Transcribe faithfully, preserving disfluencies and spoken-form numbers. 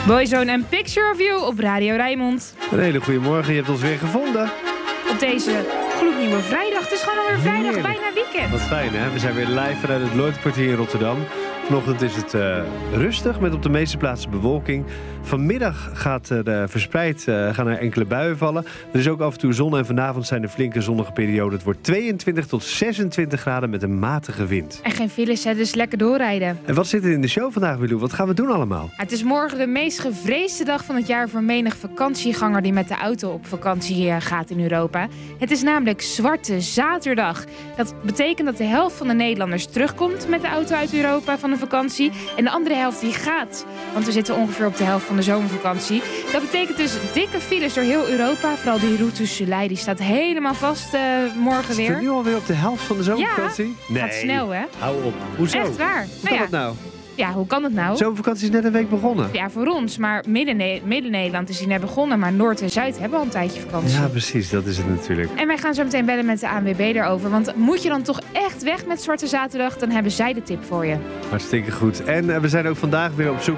Boyzone en Picture of You op Radio Rijnmond. Een hele goede morgen, je hebt ons weer gevonden. Op deze gloednieuwe vrijdag. Het is gewoon alweer vrijdag, Heerlijk. bijna weekend. Wat fijn hè, we zijn weer live vanuit het Lloydkwartier in Rotterdam. Vanochtend is het uh, rustig met op de meeste plaatsen bewolking. Vanmiddag gaat er uh, verspreid uh, gaan er enkele buien vallen. Er is ook af en toe zon en vanavond zijn er flinke zonnige perioden. Het wordt tweeëntwintig tot zesentwintig graden met een matige wind. En geen files, hè, dus lekker doorrijden. En wat zit er in de show vandaag, Milou? Wat gaan we doen allemaal? Het is morgen de meest gevreesde dag van het jaar voor menig vakantieganger die met de auto op vakantie uh, gaat in Europa. Het is namelijk Zwarte Zaterdag. Dat betekent dat de helft van de Nederlanders terugkomt met de auto uit Europa van een vakantie. En de andere helft die gaat. Want we zitten ongeveer op de helft van de zomervakantie. Dat betekent dus dikke files door heel Europa. Vooral die Route du Soleil, die staat helemaal vast uh, morgen weer. Is het nu alweer op de helft van de zomervakantie? Ja, gaat snel hè. Hou op. Hoezo? Echt waar. Hoe Nou kan ja. dat nou? Ja, hoe kan het nou? De zomervakantie is net een week begonnen. Ja, voor ons. Maar Midden- Midden-Nederland is die net begonnen. Maar Noord en Zuid hebben al een tijdje vakantie. Ja, precies. Dat is het natuurlijk. En wij gaan zo meteen bellen met de A N W B daarover. Want moet je dan toch echt weg met Zwarte Zaterdag, dan hebben zij de tip voor je. Hartstikke goed. En uh, we zijn ook vandaag weer op zoek